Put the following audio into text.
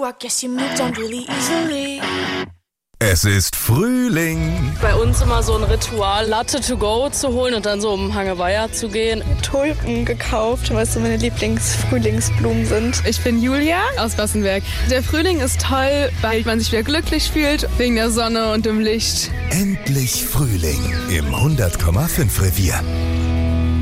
I guess you moved on really easily. Es ist Frühling. Bei uns immer so ein Ritual, Latte to go zu holen und dann so um Hangeweiher zu gehen. Tulpen gekauft, weil es so meine Lieblings-Frühlingsblumen sind. Ich bin Julia aus Bassenberg. Der Frühling ist toll, weil man sich wieder glücklich fühlt, wegen der Sonne und dem Licht. Endlich Frühling im 100,5 Revier.